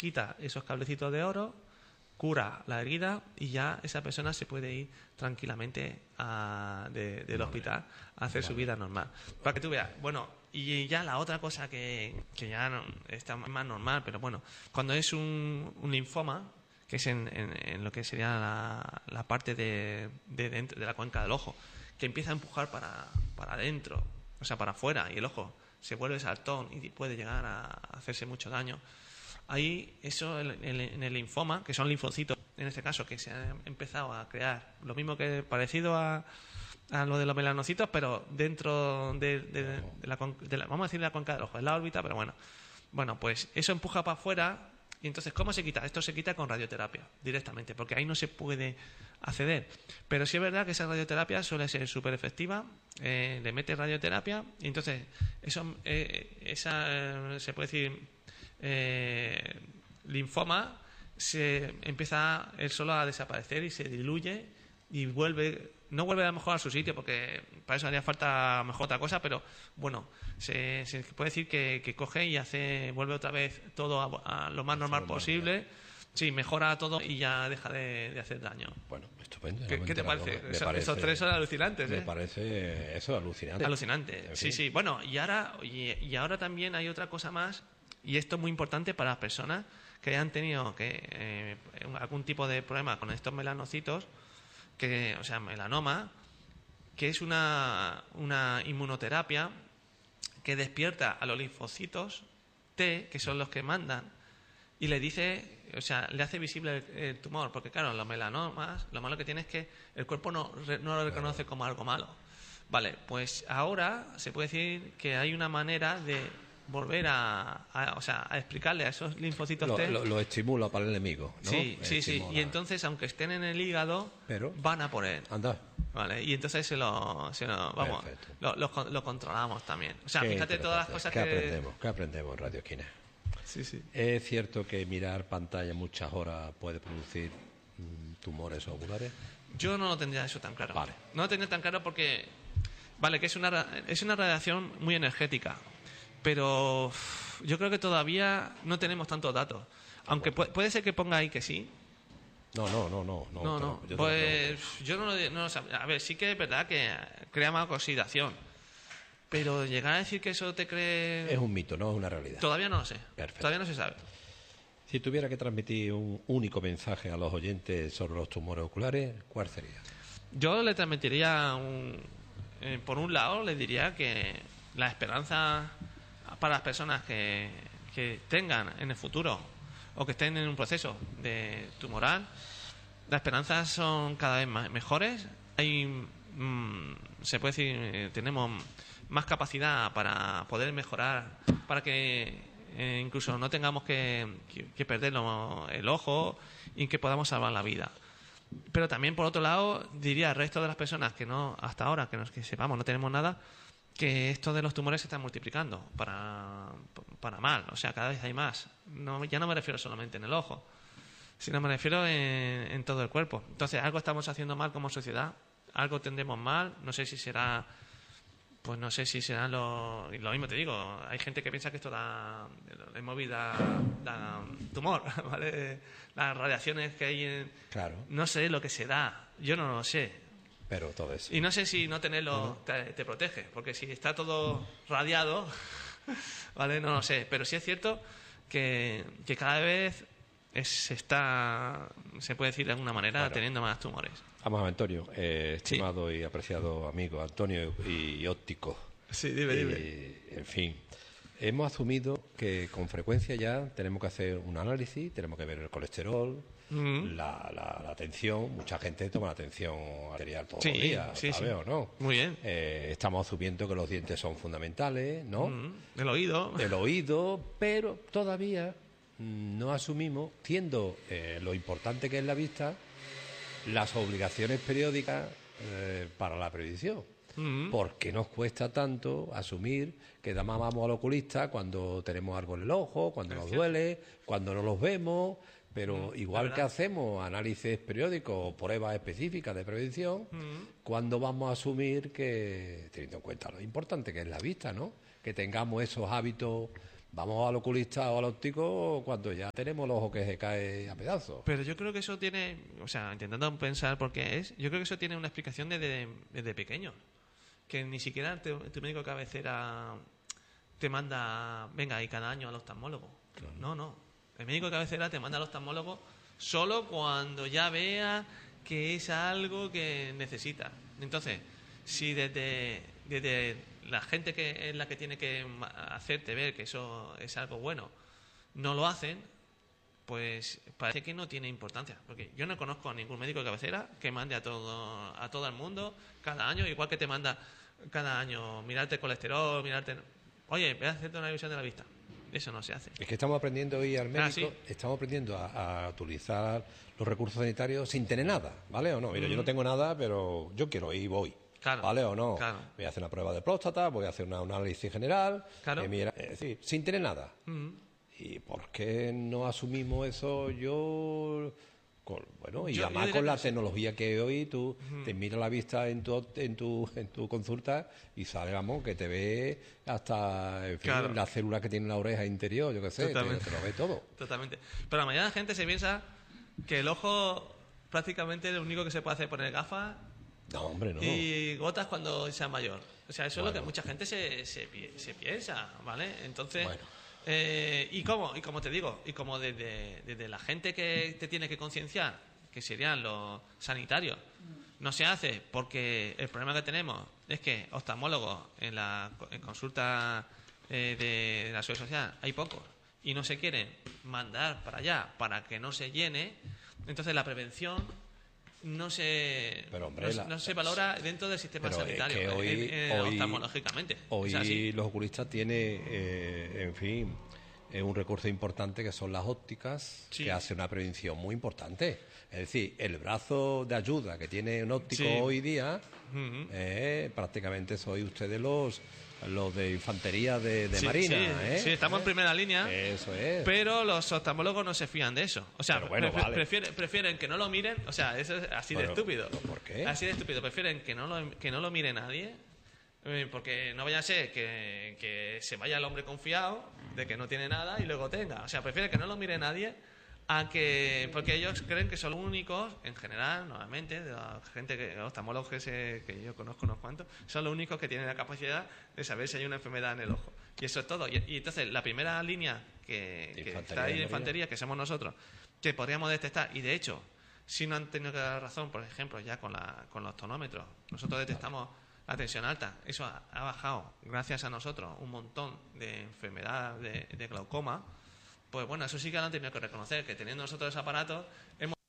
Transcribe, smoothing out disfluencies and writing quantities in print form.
quita esos cablecitos de oro, cura la herida y ya esa persona se puede ir tranquilamente del hospital a hacer su vida normal. Para que tú veas, bueno, y ya la otra cosa que ya no, está más normal, pero bueno, cuando es un linfoma, que es en lo que sería la parte de dentro de la cuenca del ojo, que empieza a empujar para adentro, o sea, para afuera, y el ojo se vuelve saltón y puede llegar a hacerse mucho daño. Ahí, eso en el linfoma, que son linfocitos, en este caso, que se han empezado a crear, lo mismo que parecido a lo de los melanocitos, pero dentro de la vamos a decir la cuenca del ojo, es la órbita, pero bueno, pues eso empuja para afuera. Y entonces, ¿cómo se quita? Esto se quita con radioterapia, directamente, porque ahí no se puede acceder. Pero sí es verdad que esa radioterapia suele ser súper efectiva, le metes radioterapia, y entonces, eso se puede decir, linfoma, se empieza él solo a desaparecer y se diluye y no vuelve a lo mejor a su sitio, porque para eso haría falta a lo mejor otra cosa, pero bueno, se puede decir que coge y vuelve otra vez todo a lo más normal posible. Sí, mejora todo y ya deja de hacer daño. Bueno, estupendo. ¿Qué te parece? Esos tres son alucinantes, Me parece eso alucinante. Alucinante, sí. Bueno, y ahora también hay otra cosa más, y esto es muy importante para las personas que hayan tenido algún tipo de problema con estos melanocitos, o sea, melanoma, que es una inmunoterapia que despierta a los linfocitos T, que son los que mandan, y le dice, o sea, le hace visible el tumor, porque claro, los melanomas, lo malo que tiene es que el cuerpo no lo reconoce como algo malo. Vale, pues ahora se puede decir que hay una manera de volver a explicarle a esos linfocitos T. Lo estimula para el enemigo, ¿no? Sí. Y entonces, aunque estén en el hígado, van a por él. Anda. Vale, y entonces lo controlamos también. O sea, fíjate todas las cosas que aprendemos en Radio Esquina. Sí. ¿Es cierto que mirar pantalla muchas horas puede producir tumores oculares? Yo no lo tendría eso tan claro. Vale. No lo tendría tan claro porque, vale, que es una radiación muy energética, pero yo creo que todavía no tenemos tantos datos. Aunque puede ser que ponga ahí que sí. No. Pues yo no lo sabía. A ver, sí que es verdad que crea más oxidación, pero llegar a decir que eso te cree... Es un mito, no es una realidad. Todavía no lo sé. Perfecto. Todavía no se sabe. Si tuviera que transmitir un único mensaje a los oyentes sobre los tumores oculares, ¿cuál sería? Yo le transmitiría por un lado, le diría que la esperanza para las personas que tengan en el futuro o que estén en un proceso de tumoral, las esperanzas son cada vez mejores. Se puede decir, tenemos más capacidad para poder mejorar, para que incluso no tengamos que perder el ojo y que podamos salvar la vida. Pero también, por otro lado, diría al resto de las personas que no, hasta ahora, que sepamos, no tenemos nada, que esto de los tumores se está multiplicando para mal. O sea, cada vez hay más. Ya no me refiero solamente en el ojo, sino me refiero en todo el cuerpo. Entonces, algo estamos haciendo mal como sociedad, algo tendremos mal. No sé si será... Pues no sé si será lo mismo te digo. Hay gente que piensa que esto el móvil da tumor, ¿vale? Las radiaciones que hay Claro. No sé lo que se da, yo no lo sé. Pero todo eso. Y no sé si no tenerlo te protege, porque si está todo radiado, ¿vale? No lo sé. Pero sí es cierto que cada vez se puede decir de alguna manera, teniendo más tumores. Vamos, Antonio, estimado y apreciado amigo Antonio y óptico. Sí, dime. En fin, hemos asumido que con frecuencia ya tenemos que hacer un análisis, tenemos que ver el colesterol, la tensión. Mucha gente toma la tensión arterial todos los días, ¿sabes o no? Muy bien. Estamos asumiendo que los dientes son fundamentales, ¿no? El oído. Pero todavía no asumimos, siendo lo importante que es la vista, las obligaciones periódicas para la previsión. ¿Por qué nos cuesta tanto asumir que además vamos al oculista cuando tenemos algo en el ojo, cuando nos duele, cuando no los vemos? Pero igual que hacemos análisis periódicos o pruebas específicas de prevención, ¿cuándo vamos a asumir que, teniendo en cuenta lo importante que es la vista, ¿no?, que tengamos esos hábitos Vamos al oculista o al óptico cuando ya tenemos el ojo que se cae a pedazos. Pero yo creo que eso tiene, o sea, intentando pensar por qué es, yo creo que eso tiene una explicación desde pequeño. Que ni siquiera tu médico de cabecera te manda, venga, y cada año al oftalmólogo. Claro. No. El médico de cabecera te manda al oftalmólogo solo cuando ya vea que es algo que necesita. Entonces, si desde la gente que es la que tiene que hacerte ver que eso es algo bueno, no lo hacen, pues parece que no tiene importancia. Porque yo no conozco a ningún médico de cabecera que mande a todo el mundo cada año, igual que te manda cada año mirarte el colesterol, oye, voy a hacerte una revisión de la vista. Eso no se hace. Es que estamos aprendiendo hoy al médico, ¿sí? Estamos aprendiendo a utilizar los recursos sanitarios sin tener nada, ¿vale o no? Mira, yo no tengo nada, pero yo quiero ir y voy. Claro, ¿vale o no? Claro. Voy a hacer una prueba de próstata, voy a hacer un análisis general, claro. Es decir, sin tener nada. ¿Y por qué no asumimos eso y además con la tecnología que hoy tú te miras la vista en tu consulta y sale, vamos, que te ve hasta la célula que tiene la oreja interior, yo qué sé, te lo ve todo. Totalmente. Pero la mayoría de la gente se piensa que el ojo prácticamente lo único que se puede hacer es poner gafas. No, hombre, no. Y gotas cuando sea mayor. O sea, eso es lo que mucha gente se piensa, ¿vale? Entonces, y como te digo, y como desde la gente que te tiene que concienciar, que serían los sanitarios, no se hace porque el problema que tenemos es que oftalmólogos en consulta de la Seguridad Social hay pocos y no se quieren mandar para allá para que no se llene. Entonces la prevención no se valora dentro del sistema sanitario, oftalmológicamente. Hoy los oculistas tienen, un recurso importante que son las ópticas, que hace una prevención muy importante. Es decir, el brazo de ayuda que tiene un óptico hoy día, prácticamente sois ustedes los de infantería de Marina. Sí, estamos en primera línea. Eso es. Pero los oftalmólogos no se fían de eso. O sea, prefieren que no lo miren. O sea, eso es así de estúpido. ¿Por qué? Así de estúpido. Prefieren que no lo mire nadie. Porque no vaya a ser que se vaya el hombre confiado de que no tiene nada y luego tenga. O sea, prefieren que no lo mire nadie porque ellos creen que son los únicos, en general, normalmente, de la gente los oftalmólogos que yo conozco unos cuantos, son los únicos que tienen la capacidad de saber si hay una enfermedad en el ojo. Y eso es todo. Y entonces, la primera línea que está ahí de infantería, que somos nosotros, que podríamos detectar, y de hecho, si no han tenido que dar razón, por ejemplo, ya con los tonómetros, nosotros detectamos la tensión alta. Eso ha bajado, gracias a nosotros, un montón de enfermedad de glaucoma. Pues bueno, eso sí que lo han tenido que reconocer, que teniendo nosotros ese aparato hemos